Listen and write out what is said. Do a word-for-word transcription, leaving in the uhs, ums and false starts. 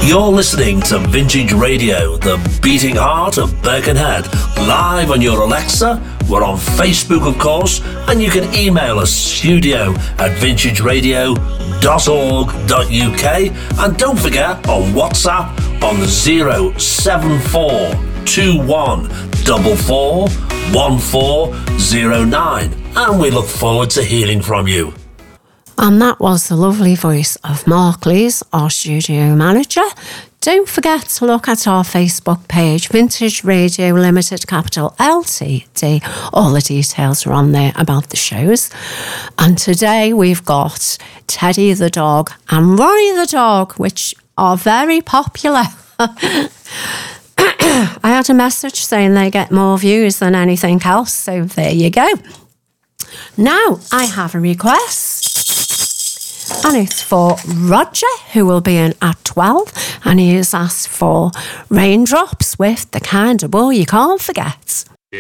You're listening to Vintage Radio, the beating heart of Birkenhead, live on your Alexa. We're on Facebook, of course, and you can email us studio at vintage radio dot org dot U K. And don't forget, on WhatsApp on the zero seven four two one four four one four zero nine. And we look forward to hearing from you. And that was the lovely voice of Mark Lees, our studio manager. Don't forget to look at our Facebook page, Vintage Radio Limited, capital L T D. All the details are on there about the shows. And today we've got Teddy the dog and Ronnie the dog, which are very popular. I had a message saying they get more views than anything else, so there you go. Now I have a request. And it's for Roger, who will be in at twelve. And he has asked for Raindrops with The Kind of Boy You Can't Forget.